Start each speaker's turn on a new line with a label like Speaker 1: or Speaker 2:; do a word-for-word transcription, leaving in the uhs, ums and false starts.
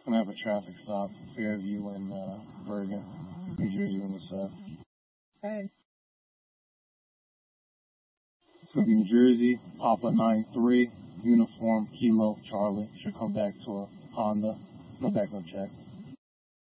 Speaker 1: Gonna have a traffic stop, Fairview and uh, Bergen, New Jersey on the south.
Speaker 2: Okay.
Speaker 1: It's gonna be New Jersey, Papa nine three, uniform, Kilo, Charlie. Should come back to a Honda. No background check.